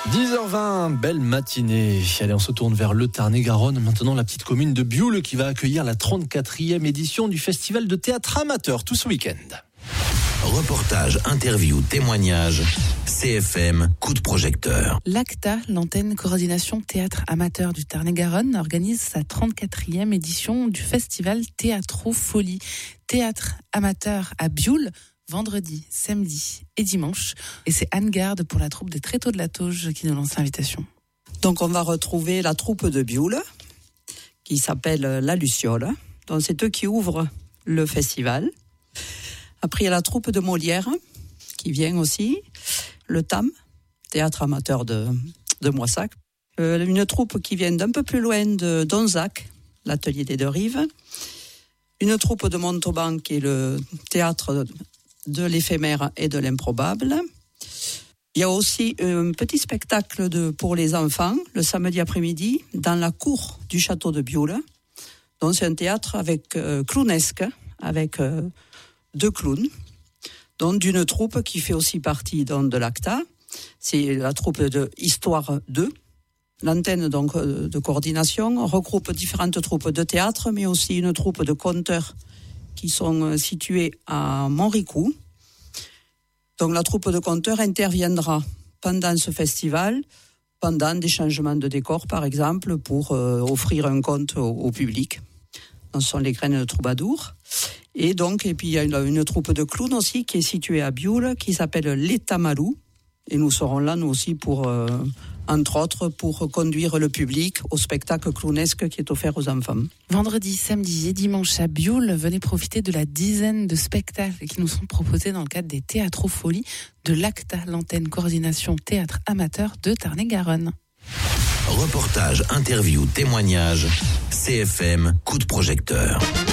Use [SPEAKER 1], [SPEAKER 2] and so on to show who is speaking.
[SPEAKER 1] 10h20, belle matinée. Allez, on se tourne vers le Tarn-et-Garonne. Maintenant, la petite commune de Bioul qui va accueillir la 34e édition du festival de théâtre amateur tout ce week-end.
[SPEAKER 2] Reportage, interview, témoignage, CFM, coup de projecteur.
[SPEAKER 3] L'ACTA, l'antenne coordination théâtre amateur du Tarn-et-Garonne, organise sa 34e édition du festival Théâtro-Folie. Théâtre amateur à Bioul, vendredi, samedi et dimanche. Et c'est Anne Garde pour la troupe des Tréteaux de la Tauge qui nous lance l'invitation.
[SPEAKER 4] Donc on va retrouver la troupe de Bioul qui s'appelle La Luciole. Donc c'est eux qui ouvrent le festival. Après il y a la troupe de Molière qui vient aussi. Le TAM, théâtre amateur de Moissac. Une troupe qui vient d'un peu plus loin de Donzac, l'atelier des Deux Rives. Une troupe de Montauban qui est le théâtre de l'éphémère et de l'improbable. Il y a aussi un petit spectacle pour les enfants le samedi après-midi dans la cour du château de Bioul. Donc c'est un théâtre avec clownesque, avec 2 clowns, donc d'une troupe qui fait aussi partie de l'ACTA. C'est la troupe de Histoire 2. L'antenne donc de coordination regroupe différentes troupes de théâtre, mais aussi une troupe de conteurs qui sont situés à Montricou. Donc la troupe de conteurs interviendra pendant ce festival, pendant des changements de décor par exemple, pour offrir un conte au public. Ce sont les graines de troubadour. Et puis il y a une troupe de clowns aussi qui est située à Bioul, qui s'appelle Les Tamalous. Et nous serons là, nous aussi, entre autres, pour conduire le public au spectacle clownesque qui est offert aux enfants.
[SPEAKER 3] Vendredi, samedi et dimanche à Bioul, venez profiter de la dizaine de spectacles qui nous sont proposés dans le cadre des Théâtro-Folies de l'ACTA, l'antenne coordination théâtre amateur de Tarn-et-Garonne.
[SPEAKER 2] Reportage, interview, témoignage, CFM, coup de projecteur.